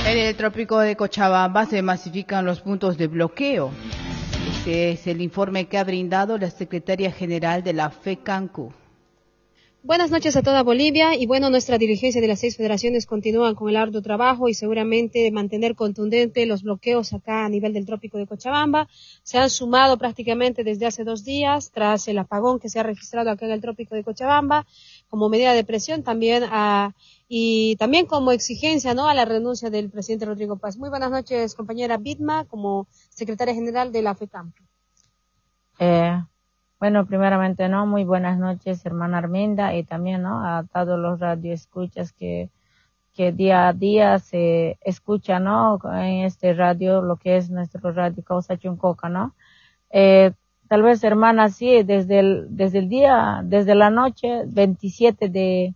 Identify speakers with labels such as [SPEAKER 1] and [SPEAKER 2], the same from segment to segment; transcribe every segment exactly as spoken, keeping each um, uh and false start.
[SPEAKER 1] En el trópico de Cochabamba se masifican los puntos de bloqueo. Este es el informe que ha brindado la secretaria general de la FECANCU.
[SPEAKER 2] Buenas noches a toda Bolivia y bueno, nuestra dirigencia de las seis federaciones continúan con el arduo trabajo y seguramente mantener contundente los bloqueos acá a nivel del trópico de Cochabamba. Se han sumado prácticamente desde hace dos días tras el apagón que se ha registrado acá en el trópico de Cochabamba como medida de presión también a, y también como exigencia, ¿no?, a la renuncia del presidente Rodrigo Paz. Muy buenas noches, compañera Bitma, como secretaria general de la FECANCU.
[SPEAKER 3] Eh... Bueno, primeramente, ¿no? Muy buenas noches, hermana Arminda, y también, ¿no?, a todos los radioescuchas que, que día a día se escucha, ¿no?, en este radio, lo que es nuestro radio Causa Chuncoca, ¿no? Eh, tal vez, hermana, sí, desde el, desde el día, desde la noche, veintisiete de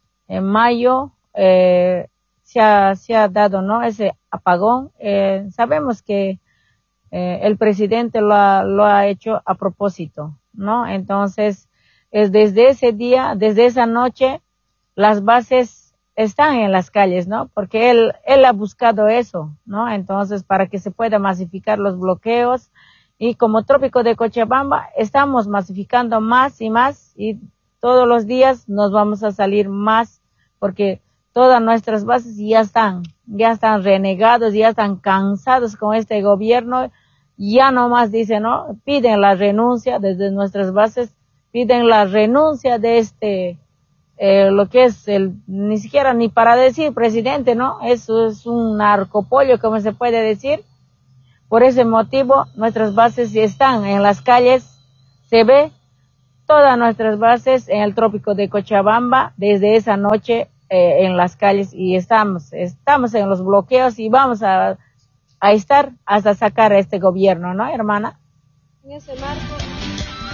[SPEAKER 3] mayo, eh, se ha, se ha dado, ¿no?, ese apagón. Eh, sabemos que eh, el presidente lo ha, lo ha hecho a propósito, ¿no? Entonces, es desde ese día, desde esa noche, las bases están en las calles, ¿no? Porque él, él ha buscado eso, ¿no? Entonces, para que se pueda masificar los bloqueos, y como trópico de Cochabamba, estamos masificando más y más, y todos los días nos vamos a salir más, porque todas nuestras bases ya están, ya están renegados, ya están cansados con este gobierno. Ya nomás dicen, ¿no?, piden la renuncia desde nuestras bases, piden la renuncia de este, eh, lo que es el, ni siquiera ni para decir presidente, ¿no? Eso es un narcopollo, como se puede decir. Por ese motivo, nuestras bases ya están en las calles, se ve todas nuestras bases en el trópico de Cochabamba, desde esa noche eh, en las calles, y estamos, estamos en los bloqueos y vamos a a estar hasta sacar a este gobierno, ¿no, hermana?
[SPEAKER 2] En ese marco,